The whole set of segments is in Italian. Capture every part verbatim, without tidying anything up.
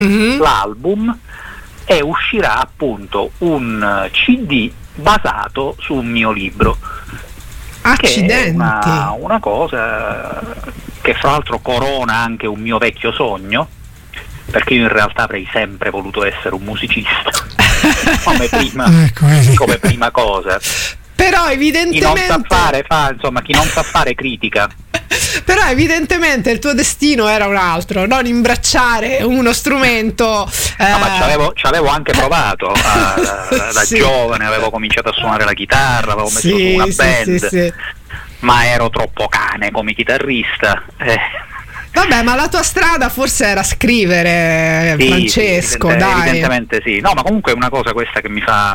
mm-hmm. l'album, e uscirà appunto un C D basato su un mio libro. Accidenti. Che è una, una cosa che fra l'altro corona anche un mio vecchio sogno, perché io in realtà avrei sempre voluto essere un musicista come prima, ecco, come prima cosa. Però evidentemente chi non sa fare fa, insomma, chi non sa fare critica. Però evidentemente il tuo destino era un altro, non imbracciare uno strumento. Eh... No, ma ci avevo, ci avevo anche provato a, da, da sì. giovane, avevo cominciato a suonare la chitarra, avevo messo sì, su una sì, band, sì, sì. ma ero troppo cane come chitarrista. Eh. Vabbè, ma la tua strada forse era scrivere, sì, Francesco, sì, dai. Evidentemente sì. No, ma comunque è una cosa questa che mi fa,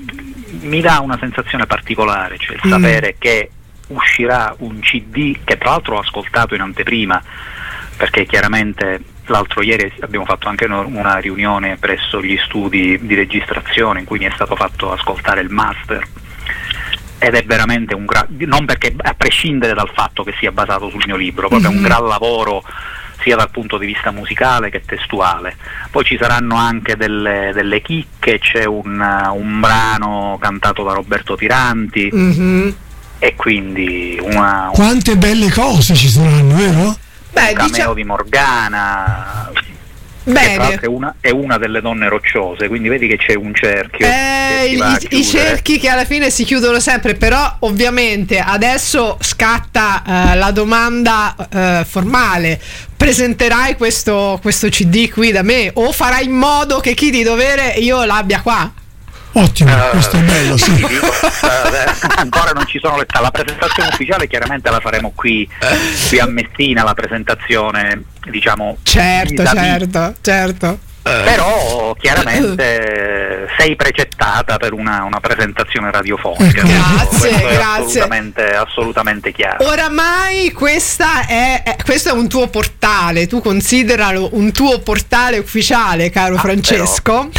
mi dà una sensazione particolare, cioè il mm. sapere che uscirà un C D, che tra l'altro ho ascoltato in anteprima, perché chiaramente l'altro ieri abbiamo fatto anche una riunione presso gli studi di registrazione in cui mi è stato fatto ascoltare il master, ed è veramente un gran, non perché a prescindere dal fatto che sia basato sul mio libro, proprio mm-hmm. un gran lavoro sia dal punto di vista musicale che testuale. Poi ci saranno anche delle, delle chicche, c'è un, un brano cantato da Roberto Tiranti, mm-hmm. e quindi una, quante belle cose ci saranno, vero? Beh, un cameo diciamo... di Morgana. Bene. Che tra l'altro è una, è una delle donne rocciose, quindi vedi che c'è un cerchio. Eh, i, i cerchi che alla fine si chiudono sempre, però ovviamente adesso scatta uh, la domanda uh, formale. Presenterai questo, questo C D qui da me, o farai in modo che chi di dovere io l'abbia qua? Ottimo, uh, questo è bello, sì. Dico, uh, ancora non ci sono le la presentazione ufficiale, chiaramente la faremo qui, qui a Messina, la presentazione, diciamo. Certo, certo, certo. Però chiaramente sei precettata per una, una presentazione radiofonica. Grazie, questo è grazie. Assolutamente, assolutamente chiaro. Oramai questa è, è, questo è un tuo portale, tu consideralo un tuo portale ufficiale, caro ah, Francesco.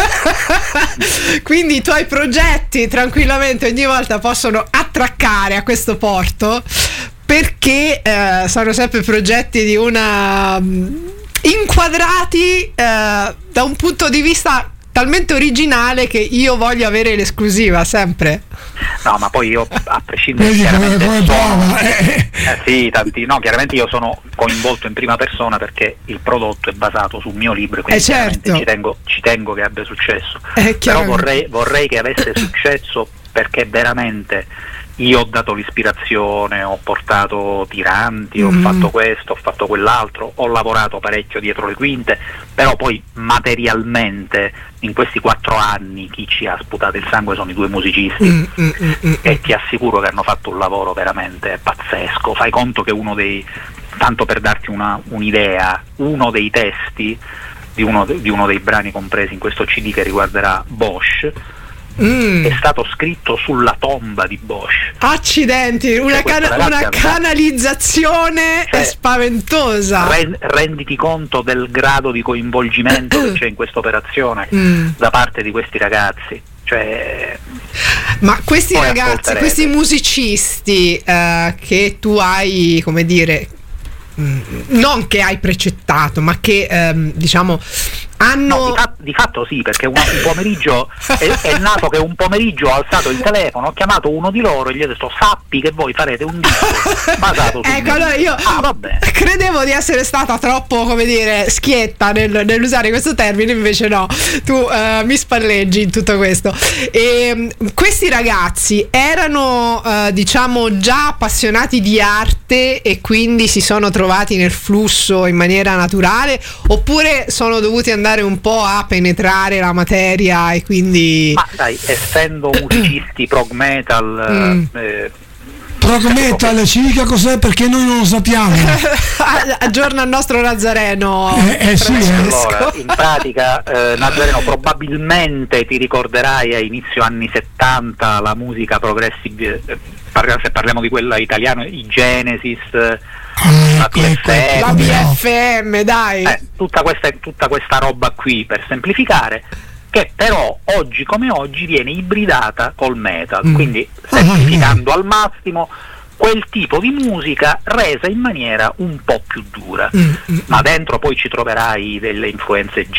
Quindi i tuoi progetti tranquillamente ogni volta possono attraccare a questo porto, perché eh, sono sempre progetti di una... inquadrati eh, da un punto di vista talmente originale che io voglio avere l'esclusiva sempre. No, ma poi io, a prescindere, chiaramente come sono, eh, sì, tanti, no, chiaramente io sono coinvolto in prima persona perché il prodotto è basato sul mio libro, quindi eh certo. ci tengo, ci tengo che abbia successo. Eh, però vorrei, vorrei che avesse successo, perché veramente io ho dato l'ispirazione, ho portato Tiranti, ho mm. fatto questo, ho fatto quell'altro, ho lavorato parecchio dietro le quinte, però poi materialmente in questi quattro anni chi ci ha sputato il sangue sono i due musicisti, mm, mm, mm, mm. e ti assicuro che hanno fatto un lavoro veramente pazzesco. Fai conto che uno dei, tanto per darti una, un'idea, uno dei testi di uno, di uno dei brani compresi in questo C D che riguarderà Bosch, Mm. è stato scritto sulla tomba di Bosch. Accidenti, una, cioè, cana- una canalizzazione cioè, spaventosa. Rend- renditi conto del grado di coinvolgimento che c'è in questa operazione mm. da parte di questi ragazzi. Cioè, ma questi ragazzi, questi musicisti uh, che tu hai, come dire, non che hai precettato, ma che um, diciamo hanno... No, di, fa- di fatto sì, perché un, un pomeriggio è, è nato che un pomeriggio ho alzato il telefono, ho chiamato uno di loro e gli ho detto: sappi che voi farete un disco basato su ecco, allora io ah, vabbè. credevo di essere stata troppo, come dire, schietta nel, nell'usare questo termine, invece no, tu uh, mi spalleggi in tutto questo. E questi ragazzi erano uh, diciamo già appassionati di arte e quindi si sono trovati nel flusso in maniera naturale, oppure sono dovuti andare un po' a penetrare la materia e quindi... Ma dai, essendo musicisti prog metal... Mm. Eh, prog metal, ci dica cos'è, perché noi non lo sappiamo. Aggiorna il nostro Nazareno. Eh, eh sì, allora, in pratica eh, Nazareno, probabilmente ti ricorderai a inizio anni settanta la musica progressive, eh, se parliamo di quella italiana, i Genesis, la P F M, la P F M, dai, eh, tutta questa, tutta questa roba qui, per semplificare, che però oggi come oggi viene ibridata col metal, mm. quindi semplificando al massimo quel tipo di musica resa in maniera un po' più dura, Mm, mm, ma dentro poi ci troverai delle influenze